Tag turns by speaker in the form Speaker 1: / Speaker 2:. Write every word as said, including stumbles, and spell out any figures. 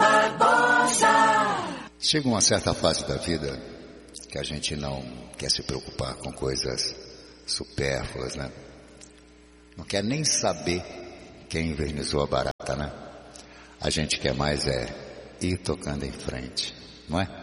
Speaker 1: Chega uma certa fase da vida que a gente não quer se preocupar com coisas supérfluas, né? Não quer nem saber quem invernizou a barata, né? A gente quer mais é ir tocando em frente, não é?